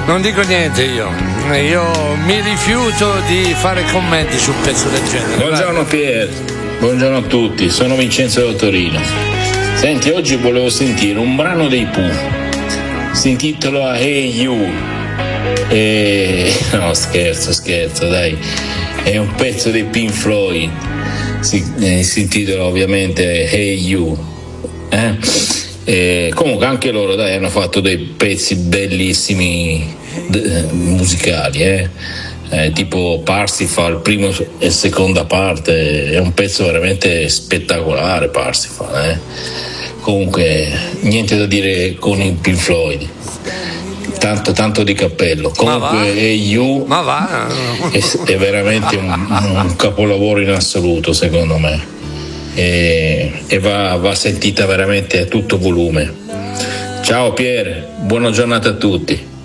Non dico niente io mi rifiuto di fare commenti su un pezzo del genere. Buongiorno Pier, buongiorno a tutti, sono Vincenzo da Torino. Senti, oggi volevo sentire un brano dei Pooh, si intitola Hey You. No, scherzo, dai, è un pezzo dei Pink Floyd, si intitola ovviamente Hey You. Comunque anche loro, dai, hanno fatto dei pezzi bellissimi musicali, tipo Parsifal, prima e seconda parte, è un pezzo veramente spettacolare Parsifal, Comunque niente da dire con i Pink Floyd, tanto di cappello. Comunque You è veramente un capolavoro in assoluto, secondo me, e va sentita veramente a tutto volume. Ciao Pier, buona giornata a tutti.